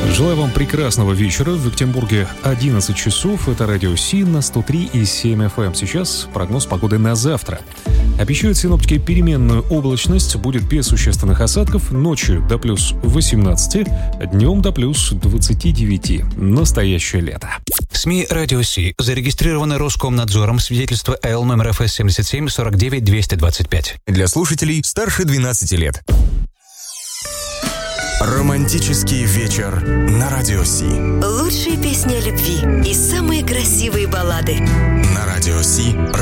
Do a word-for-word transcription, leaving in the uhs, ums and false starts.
Желаю вам прекрасного вечера. В Екатеринбурге одиннадцать часов. Это радио Си на сто три и семь эф эм. Сейчас прогноз погоды на завтра. Обещают синоптики переменную облачность. Будет без существенных осадков. Ночью до плюс восемнадцати, днем до плюс двадцати девяти. Настоящее лето. СМИ «Радио Си» зарегистрированы Роскомнадзором. Свидетельство эл номер эф эс семьдесят семь сорок девять двести двадцать пять. Для слушателей старше двенадцати лет. Романтический вечер на Радио Си. Лучшие песни о любви и самые красивые баллады. На Радио Си.